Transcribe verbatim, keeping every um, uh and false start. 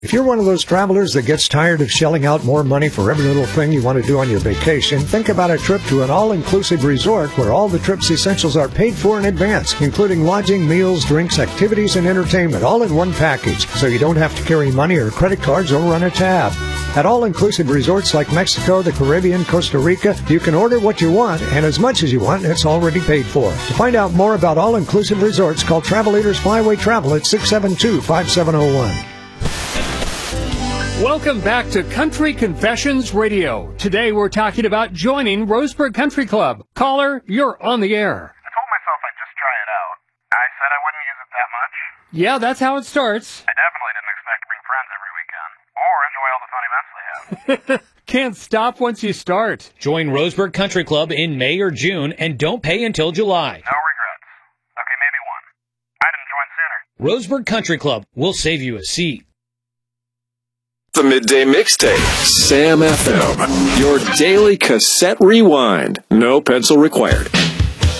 If you're one of those travelers that gets tired of shelling out more money for every little thing you want to do on your vacation, think about a trip to an all-inclusive resort where all the trip's essentials are paid for in advance, including lodging, meals, drinks, activities, and entertainment, all in one package, so you don't have to carry money or credit cards or run a tab. At all-inclusive resorts like Mexico, the Caribbean, Costa Rica, you can order what you want and as much as you want, and it's already paid for. To find out more about all-inclusive resorts, call Travel Leaders Flyway Travel at six seven two, five seven zero one. Welcome back to Country Confessions Radio. Today we're talking about joining Roseburg Country Club. Caller, you're on the air. I told myself I'd just try it out. I said I wouldn't use it that much. Yeah, that's how it starts. I definitely didn't expect to bring friends every weekend, or enjoy all the fun events they have. Can't stop once you start. Join Roseburg Country Club in May or June and don't pay until July. No regrets. Okay, maybe one. I'd have joined sooner. Roseburg Country Club will save you a seat. The Midday Mixtape, Sam F M, your daily cassette rewind. No pencil required.